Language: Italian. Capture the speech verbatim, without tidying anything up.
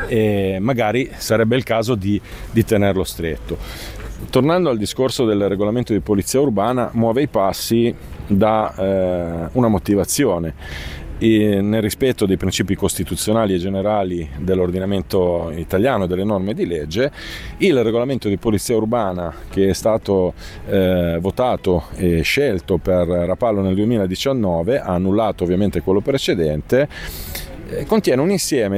e magari sarebbe il caso di, di tenerlo stretto. Tornando al discorso del regolamento di polizia urbana, muove i passi da eh, una motivazione. E nel rispetto dei principi costituzionali e generali dell'ordinamento italiano e delle norme di legge, il regolamento di polizia urbana, che è stato eh, votato e scelto per Rapallo nel duemiladiciannove, ha annullato ovviamente quello precedente, eh, contiene un insieme